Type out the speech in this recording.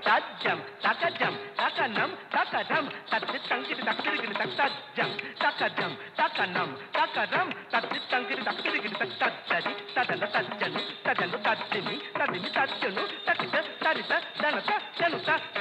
தஜ்ஜம் தகஜம் தகனம் தகரம் தத்து தங்கிடு தக்கிடுகிடு தத்தஜம் தகஜம் தகனம் தகரம் தத்து தங்கிடு தக்கிடுகிடு தத்தரி ததன தஜ்ஜனு தஜனு தத்திமி ததிமி தஜ்ஜனு தக்கிட தரித தனத தனுத